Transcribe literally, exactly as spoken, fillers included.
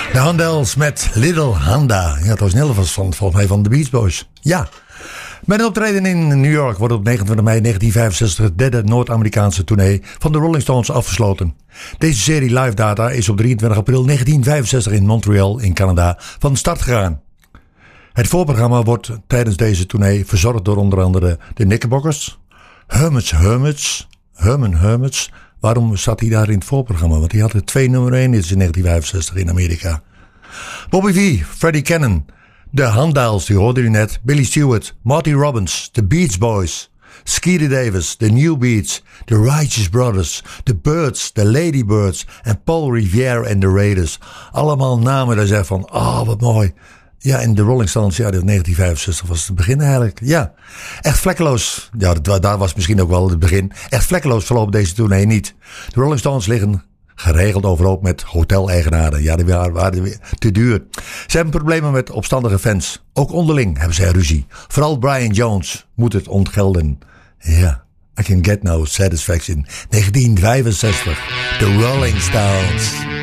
De Handels met Little Honda. Ja, dat was een hele van, volgens mij van de Beach Boys. Ja. Met een optreden in New York wordt op negenentwintig mei negentien vijfenzestig het derde Noord-Amerikaanse tournee van de Rolling Stones afgesloten. Deze serie Live Data is op drieëntwintig april negentien vijfenzestig in Montreal in Canada van start gegaan. Het voorprogramma wordt tijdens deze tournee verzorgd door onder andere de Knickerbockers, Hermits Hermits, Herman Hermits. Waarom zat hij daar in het voorprogramma? Want hij had er twee nummer één in negentien vijfenzestig in Amerika. Bobby V, Freddie Cannon, de Handals, die hoorde u net, Billy Stewart, Marty Robbins, The Beach Boys, Skeeter Davis, The New Beats, The Righteous Brothers, The Byrds, The Ladybirds en Paul Revere en The Raiders. Allemaal namen daar zeggen van, oh wat mooi. Ja, en de Rolling Stones, ja, negentien vijfenzestig was het begin eigenlijk. Ja, echt vlekkeloos. Ja, dat, daar was misschien ook wel het begin. Echt vlekkeloos verloopt deze tournee niet. De Rolling Stones liggen geregeld overhoop met hoteleigenaren. Ja, die waren, waren te duur. Ze hebben problemen met opstandige fans. Ook onderling hebben zij ruzie. Vooral Brian Jones moet het ontgelden. Ja, I can get no satisfaction. negentien vijfenzestig. The Rolling Stones.